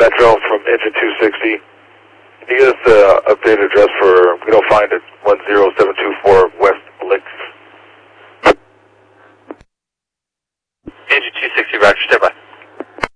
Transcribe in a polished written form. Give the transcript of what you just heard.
Metro from engine 260. Can you get us the updated address for, we don't find it, 10724